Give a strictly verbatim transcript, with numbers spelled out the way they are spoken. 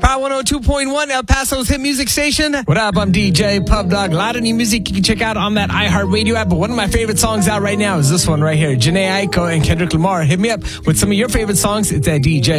Power one oh two point one, El Paso's hit music station. What up? I'm D J Pub Dog. A lot of new music you can check out on that iHeartRadio app. But one of my favorite songs out right now is this one right here. Jhené Aiko and Kendrick Lamar. Hit me up with some of your favorite songs. It's at D J